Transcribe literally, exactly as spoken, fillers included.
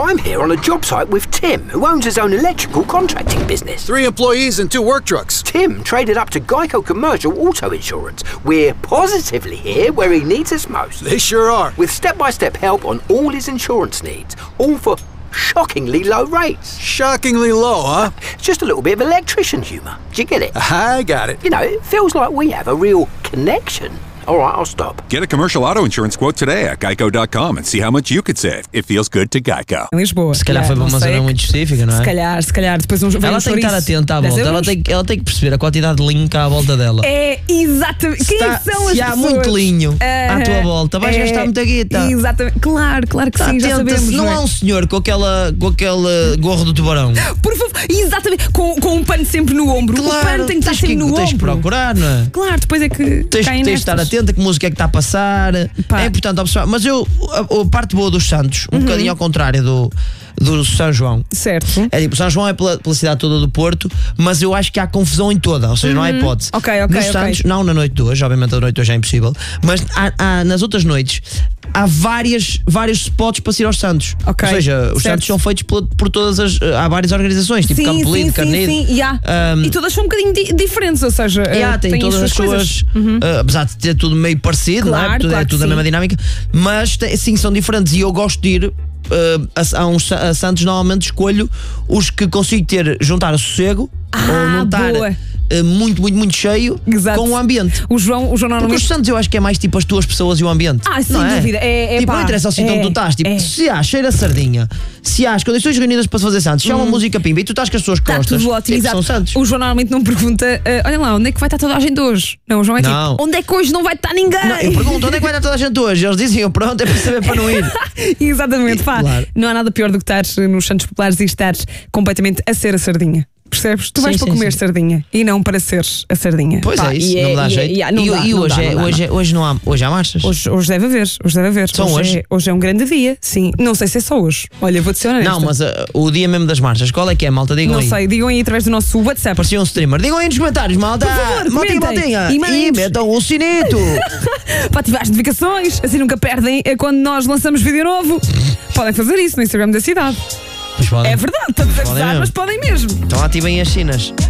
I'm here on a job site with Tim, who owns his own electrical contracting business. Three employees and two work trucks. Tim traded up to Geico Commercial Auto Insurance. We're positively here where he needs us most. They sure are. With step-by-step help on all his insurance needs, all for shockingly low rates. Shockingly low, huh? It's just a little bit of electrician humour. Do you get it? I got it. You know, it feels like we have a real connection. All right, I'll stop. Get a commercial auto insurance quote today at geico dot com and see how much you could save. It feels good to Geico. Em Lisboa. Se calhar foi para uma zona muito específica, não é? Se calhar, se calhar. Depois um, ela um tem que estar atenta à volta. Ela tem, ela tem que perceber a quantidade de linho que há à volta dela. É, exatamente. Se, Quem tá, são se as há pessoas? muito linho uh, à tua volta, vais é, gastar muita guita. Exatamente. Claro, claro que tá, sim, já sabemos. Não, não é? há um senhor com, aquela, com aquele gorro do tubarão. Por favor, exatamente. Com, com um pano sempre no ombro. Claro, o pano tem que estar sempre que, no tens ombro. Tens que procurar, não é? Claro, depois é que tens, tens de estar atento a que música é que está a passar. Pá. É importante observar. Mas eu, a, a parte boa dos Santos, um uhum. bocadinho ao contrário do, do São João. Certo. É tipo, São João é pela, pela cidade toda do Porto, mas eu acho que há confusão em toda, ou seja, uhum. não há hipótese. Ok, ok. Nos okay. Santos, não na noite de hoje, obviamente a noite de hoje é impossível, mas há, há, nas outras noites há várias, vários spots para ir aos Santos. Okay. Ou seja, os certo. Santos são feitos por, por todas as. Há várias organizações, tipo sim, Campo Lido, Carneiro. Sim, sim, yeah. um, e todas são um bocadinho di diferentes, ou seja, yeah, uh, tem têm todas as suas. Uhum. Uh, apesar de ter tudo meio parecido, claro, não é? Tudo, claro é tudo a mesma dinâmica, mas tem, sim, são diferentes e eu gosto de ir. Uh, a, a, uns, a Santos normalmente escolho os que consigo ter, juntar a sossego ah, ou não estar uh, muito, muito, muito cheio. Exato. Com o ambiente. O João, o João normalmente... Porque os Santos eu acho que é mais tipo as tuas pessoas e o ambiente. Ah, sem não dúvida. É, é, é tipo, pá, não interessa o sítio é, onde tu estás. Tipo, é. se há cheira a sardinha, se há as condições reunidas para se fazer Santos, se há uma hum. música pimba e tu estás com as tuas tá costas, tudo ótimo, tipo, são Santos. O João normalmente não pergunta, uh, olha lá, onde é que vai estar toda a gente hoje? Não, o João é não. tipo, onde é que hoje não vai estar ninguém? Não, eu pergunto, onde é que vai estar toda a gente hoje? Eles dizem, eu pronto, é para saber para não ir. Exatamente, pá. Claro. Não há nada pior do que estares nos Santos Populares e estares completamente a ser a sardinha. Percebes? Tu vais sim, para sim, comer sim. sardinha e não para seres a sardinha. Pois pá, é, isso, e não é, me dá e jeito. É, e, não e, dá, e não hoje, dá, é, não hoje, dá, é, hoje, não há, hoje há marchas? Hoje, hoje deve haver, hoje deve haver. Só hoje, hoje? É, hoje é um grande dia, sim. Não sei se é só hoje. Olha, vou-te ser honesta. Não, mas uh, o dia mesmo das marchas, qual é que é, malta? Digam não aí. Não sei, digam aí através do nosso WhatsApp. Parecia um streamer. Digam aí nos comentários, malta. Por favor, maltinha, maltinha. E, e metam o sinito. Para ativar as notificações, assim nunca perdem quando nós lançamos vídeo novo. Podem fazer isso no Instagram da cidade. É verdade, estamos a gozar, mas podem mesmo. Então ativem as chinas.